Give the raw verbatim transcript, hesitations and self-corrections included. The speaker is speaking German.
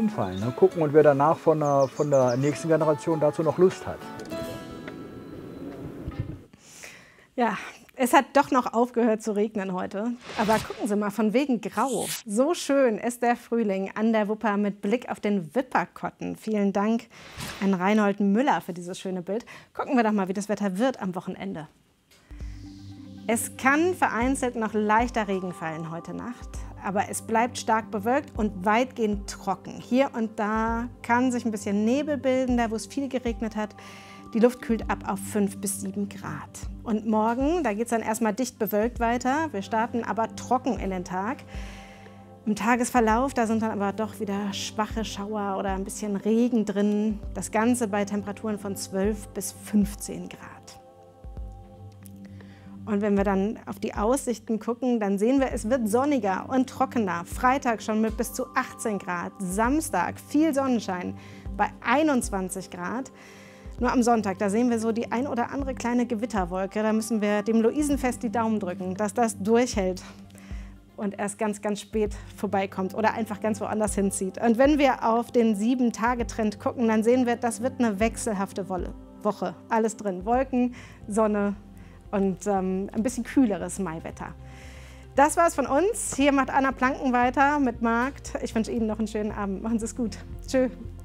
umfallen. Ne? Gucken, und wer danach von der, von der nächsten Generation dazu noch Lust hat. Ja, es hat doch noch aufgehört zu regnen heute. Aber gucken Sie mal, von wegen grau. So schön ist der Frühling an der Wupper mit Blick auf den Wipperkotten. Vielen Dank an Reinhold Müller für dieses schöne Bild. Gucken wir doch mal, wie das Wetter wird am Wochenende. Es kann vereinzelt noch leichter Regen fallen heute Nacht. Aber es bleibt stark bewölkt und weitgehend trocken. Hier und da kann sich ein bisschen Nebel bilden, da wo es viel geregnet hat. Die Luft kühlt ab auf fünf bis sieben Grad. Und morgen, da geht es dann erstmal dicht bewölkt weiter. Wir starten aber trocken in den Tag. Im Tagesverlauf, da sind dann aber doch wieder schwache Schauer oder ein bisschen Regen drin. Das Ganze bei Temperaturen von zwölf bis fünfzehn Grad. Und wenn wir dann auf die Aussichten gucken, dann sehen wir, es wird sonniger und trockener. Freitag schon mit bis zu achtzehn Grad. Samstag viel Sonnenschein bei einundzwanzig Grad. Nur am Sonntag, da sehen wir so die ein oder andere kleine Gewitterwolke. Da müssen wir dem Luisenfest die Daumen drücken, dass das durchhält und erst ganz, ganz spät vorbeikommt oder einfach ganz woanders hinzieht. Und wenn wir auf den sieben-Tage-Trend gucken, dann sehen wir, das wird eine wechselhafte Woche. Alles drin, Wolken, Sonne und ähm, ein bisschen kühleres Maiwetter. Das war's von uns. Hier macht Anna Planken weiter mit Markt. Ich wünsche Ihnen noch einen schönen Abend. Machen Sie es gut. Tschö.